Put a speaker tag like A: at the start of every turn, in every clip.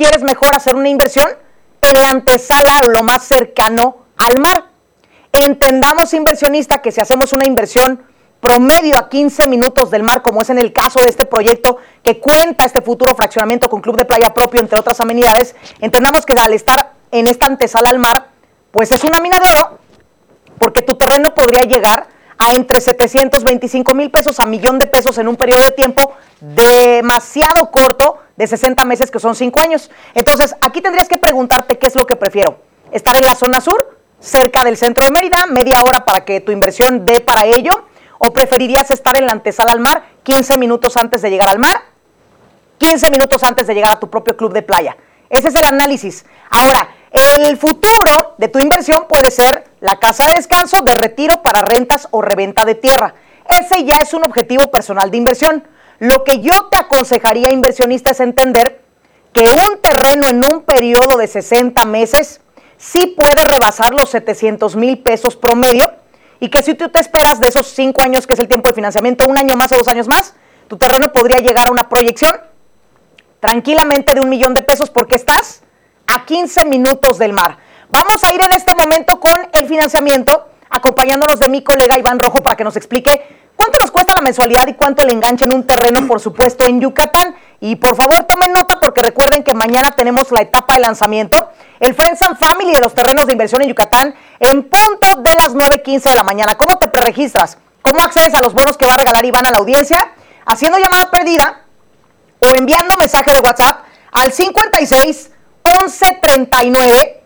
A: quieres mejor hacer una inversión en la antesala o lo más cercano al mar. Entendamos, inversionista, que si hacemos una inversión promedio a 15 minutos del mar, como es en el caso de este proyecto que cuenta este futuro fraccionamiento con club de playa propio, entre otras amenidades, entendamos que al estar en esta antesala al mar, pues es una mina de oro, porque tu terreno podría llegar a entre 725,000 pesos a 1,000,000 de pesos en un periodo de tiempo demasiado corto, de 60 meses, que son 5 años. Entonces, aquí tendrías que preguntarte qué es lo que prefiero. ¿Estar en la zona sur, cerca del centro de Mérida, media hora para que tu inversión dé para ello? ¿O preferirías estar en la antesala al mar, 15 minutos antes de llegar al mar, 15 minutos antes de llegar a tu propio club de playa? Ese es el análisis. Ahora, el futuro de tu inversión puede ser la casa de descanso, de retiro para rentas o reventa de tierra. Ese ya es un objetivo personal de inversión. Lo que yo te aconsejaría, inversionista, es entender que un terreno en un periodo de 60 meses sí puede rebasar los 700,000 pesos promedio, y que si tú te esperas de esos 5 años, que es el tiempo de financiamiento, un año más o 2 años más, tu terreno podría llegar a una proyección tranquilamente de 1,000,000 de pesos, porque estás a 15 minutos del mar. Vamos a ir en este momento con el financiamiento, acompañándonos de mi colega Iván Rojo para que nos explique cuánto nos cuesta la mensualidad y cuánto le engancha en un terreno, por supuesto, en Yucatán. Y por favor, tomen nota, porque recuerden que mañana tenemos la etapa de lanzamiento, el Friends and Family de los terrenos de inversión en Yucatán, en punto de las 9:15 de la mañana. ¿Cómo te preregistras? ¿Cómo accedes a los bonos que va a regalar Iván a la audiencia? Haciendo llamada perdida o enviando mensaje de WhatsApp al 56 11 39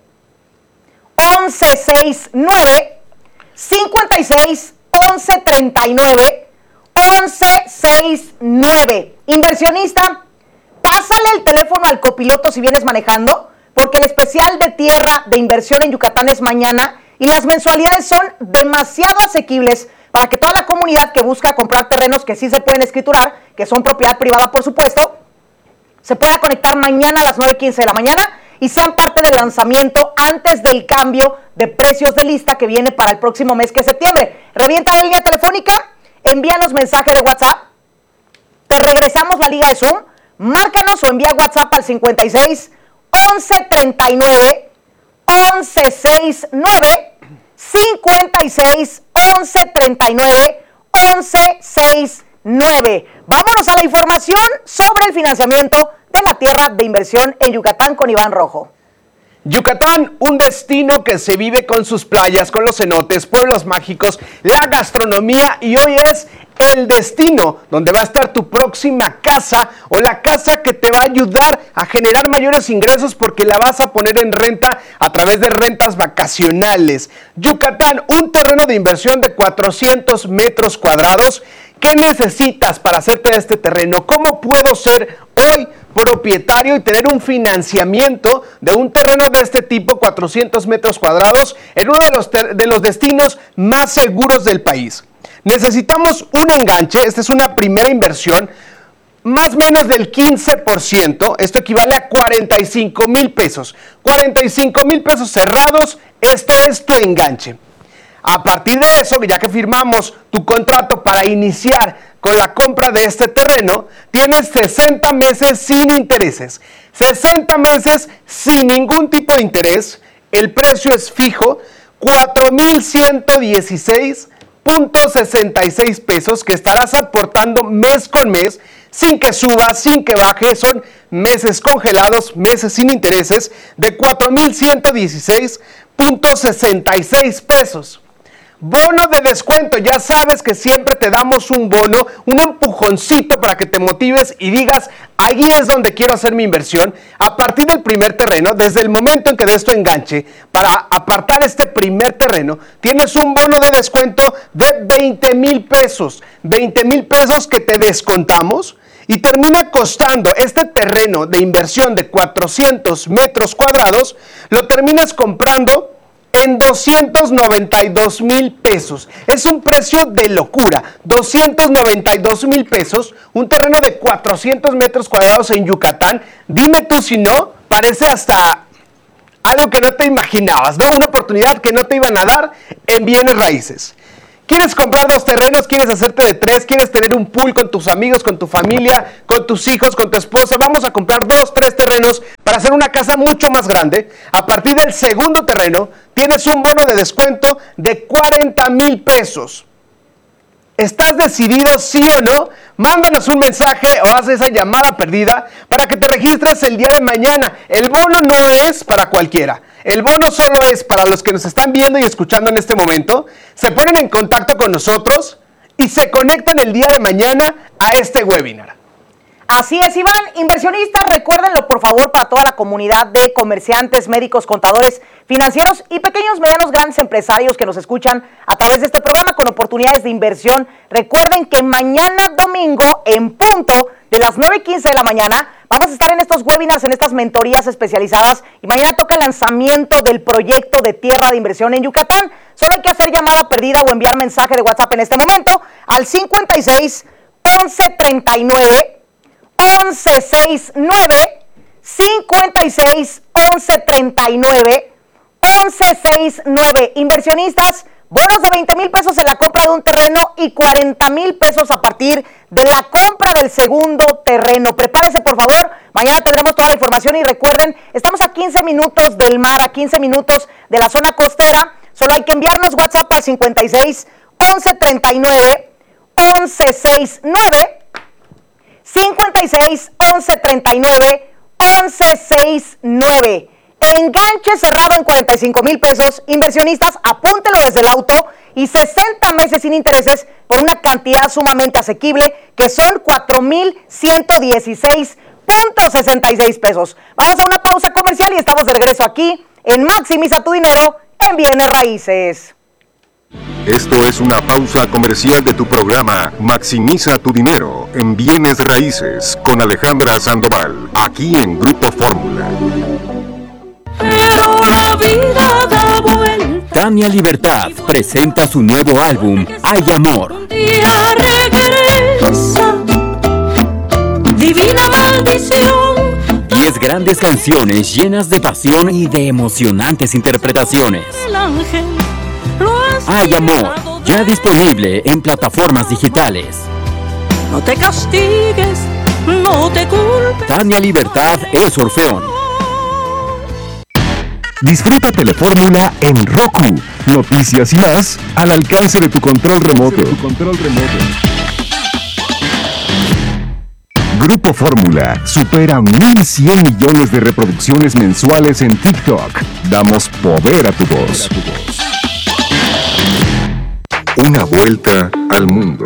A: 11 69, 56 11 39 11 69. Inversionista, pásale el teléfono al copiloto si vienes manejando, porque el especial de tierra de inversión en Yucatán es mañana y las mensualidades son demasiado asequibles para que toda la comunidad que busca comprar terrenos que sí se pueden escriturar, que son propiedad privada, por supuesto, se pueda conectar mañana a las 9:15 de la mañana y sean parte del lanzamiento antes del cambio de precios de lista que viene para el próximo mes, que es septiembre. Revienta la línea telefónica, envíanos mensaje de WhatsApp, te regresamos la liga de Zoom, márcanos o envía WhatsApp al 56 11 39 11 69, 56 11 39 11 69. Vámonos a la información sobre el financiamiento de la tierra de inversión en Yucatán con Iván Rojo.
B: Yucatán, un destino que se vive con sus playas, con los cenotes, pueblos mágicos, la gastronomía, y hoy es el destino donde va a estar tu próxima casa, o la casa que te va a ayudar a generar mayores ingresos porque la vas a poner en renta a través de rentas vacacionales. Yucatán, un terreno de inversión de 400 metros cuadrados. ¿Qué necesitas para hacerte este terreno? ¿Cómo puedo ser hoy propietario y tener un financiamiento de un terreno de este tipo, 400 metros cuadrados, en uno de los destinos más seguros del país? Necesitamos un enganche. Esta es una primera inversión, más o menos del 15%, esto equivale a 45,000 pesos. 45,000 pesos cerrados, esto es tu enganche. A partir de eso, ya que firmamos tu contrato para iniciar con la compra de este terreno, tienes 60 meses sin intereses. 60 meses sin ningún tipo de interés. El precio es fijo, 4,116.66 pesos, que estarás aportando mes con mes, sin que suba, sin que baje. Son meses congelados, meses sin intereses, de 4,116.66 pesos. Bono de descuento, ya sabes que siempre te damos un bono, un empujoncito para que te motives y digas, ahí es donde quiero hacer mi inversión. A partir del primer terreno, desde el momento en que des tu enganche, para apartar este primer terreno, tienes un bono de descuento de 20,000 pesos. 20,000 pesos que te descontamos y termina costando este terreno de inversión de 400 metros cuadrados, lo terminas comprando en 292,000 pesos. Es un precio de locura. 292,000 pesos, un terreno de 400 metros cuadrados en Yucatán. Dime tú si no, parece hasta algo que no te imaginabas, ¿no? Una oportunidad que no te iban a dar en bienes raíces. ¿Quieres comprar 2 terrenos? ¿Quieres hacerte de 3? ¿Quieres tener un pool con tus amigos, con tu familia, con tus hijos, con tu esposa? Vamos a comprar 2, 3 terrenos para hacer una casa mucho más grande. A partir del segundo terreno, tienes un bono de descuento de 40,000 pesos. ¿Estás decidido, sí o no? Mándanos un mensaje o haz esa llamada perdida para que te registres el día de mañana. El bono no es para cualquiera. El bono solo es para los que nos están viendo y escuchando en este momento. Se ponen en contacto con nosotros y se conectan el día de mañana a este webinar.
A: Así es, Iván. Inversionistas, recuérdenlo por favor para toda la comunidad de comerciantes, médicos, contadores, financieros y pequeños, medianos, grandes empresarios que nos escuchan a través de este programa con oportunidades de inversión. Recuerden que mañana domingo, en punto de las 9:15 de la mañana, vamos a estar en estos webinars, en estas mentorías especializadas, y mañana toca el lanzamiento del proyecto de tierra de inversión en Yucatán. Solo hay que hacer llamada perdida o enviar mensaje de WhatsApp en este momento al 56 11 39 1169, 56 11 39 1169. Inversionistas, bonos de 20,000 pesos en la compra de un terreno y 40,000 pesos a partir de la compra del segundo terreno. Prepárese por favor, mañana tendremos toda la información y recuerden, estamos a 15 minutos del mar, a 15 minutos de la zona costera. Solo hay que enviarnos WhatsApp al 56 11 39 1169, 56 11 39 1169. Enganche cerrado en 45,000 pesos. Inversionistas, apúntelo desde el auto y 60 meses sin intereses por una cantidad sumamente asequible que son 4,116.66 pesos. Vamos a una pausa comercial y estamos de regreso aquí en Maximiza tu Dinero en Bienes Raíces.
C: Esto es una pausa comercial de tu programa Maximiza tu Dinero en Bienes Raíces con Alejandra Sandoval, aquí en Grupo Fórmula.
D: Pero la vida da vuelta.
E: Tania Libertad presenta su nuevo álbum Hay Amor.
D: Un día regresa, divina maldición.
E: 10 grandes canciones llenas de pasión y de emocionantes interpretaciones.
D: El ángel lo has
E: Hay Amor, ya disponible en plataformas digitales.
D: No te castigues, no te culpes.
E: Tania Libertad es Orfeón.
C: Disfruta Telefórmula en Roku. Noticias y más al alcance de tu control remoto. Grupo Fórmula supera 1,100 millones de reproducciones mensuales en TikTok. Damos poder a tu voz. Una vuelta al mundo.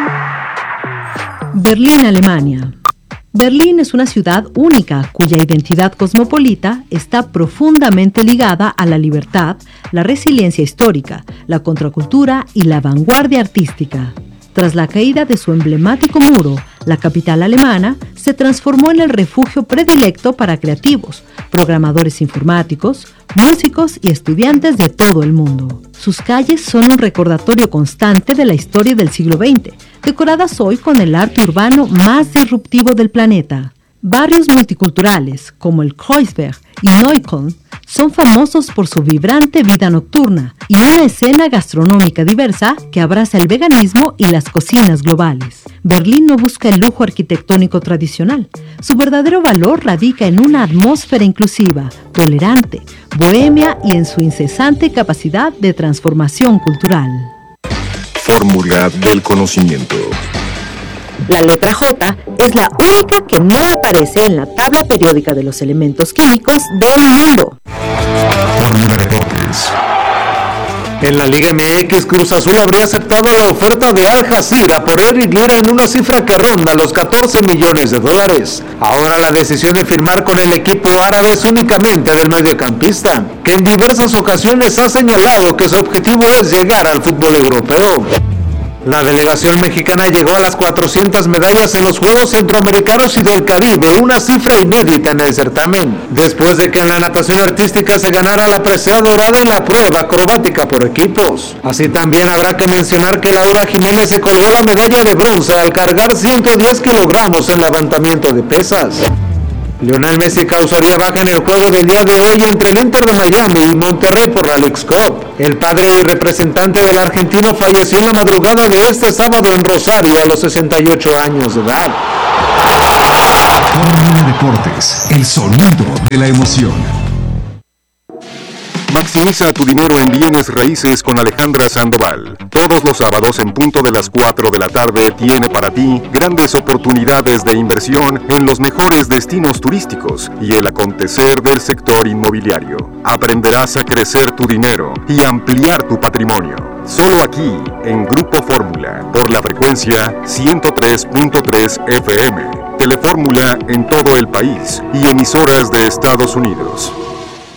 F: Berlín, Alemania. Berlín es una ciudad única cuya identidad cosmopolita está profundamente ligada a la libertad, la resiliencia histórica, la contracultura y la vanguardia artística. Tras la caída de su emblemático muro, la capital alemana se transformó en el refugio predilecto para creativos, programadores informáticos, músicos y estudiantes de todo el mundo. Sus calles son un recordatorio constante de la historia del siglo XX, decoradas hoy con el arte urbano más disruptivo del planeta. Barrios multiculturales como el Kreuzberg y Neukölln son famosos por su vibrante vida nocturna y una escena gastronómica diversa que abraza el veganismo y las cocinas globales. Berlín no busca el lujo arquitectónico tradicional. Su verdadero valor radica en una atmósfera inclusiva, tolerante, bohemia y en su incesante capacidad de transformación cultural.
C: Fórmula del conocimiento.
F: La letra J es la única que no aparece en la tabla periódica de los elementos químicos del mundo.
C: Fórmula Deportes.
G: En la Liga MX, Cruz Azul habría aceptado la oferta de Al Jazeera por Eric Lira en una cifra que ronda los $14 millones. Ahora la decisión de firmar con el equipo árabe es únicamente del mediocampista, que en diversas ocasiones ha señalado que su objetivo es llegar al fútbol europeo. La delegación mexicana llegó a las 400 medallas en los Juegos Centroamericanos y del Caribe, una cifra inédita en el certamen, después de que en la natación artística se ganara la presea dorada en la prueba acrobática por equipos. Así también habrá que mencionar que Laura Jiménez se colgó la medalla de bronce al cargar 110 kilogramos en levantamiento de pesas. Lionel Messi causaría baja en el juego del día de hoy entre el Inter de Miami y Monterrey por la Leagues Cup. El padre y representante del argentino falleció en la madrugada de este sábado en Rosario a los 68 años de edad.
C: Fórmula Deportes, el sonido de la emoción. Maximiza tu dinero en bienes raíces con Alejandra Sandoval. Todos los sábados en punto de las 4 de la tarde tiene para ti grandes oportunidades de inversión en los mejores destinos turísticos y el acontecer del sector inmobiliario. Aprenderás a crecer tu dinero y ampliar tu patrimonio. Solo aquí en Grupo Fórmula por la frecuencia 103.3 FM. Telefórmula en todo el país y emisoras de Estados Unidos.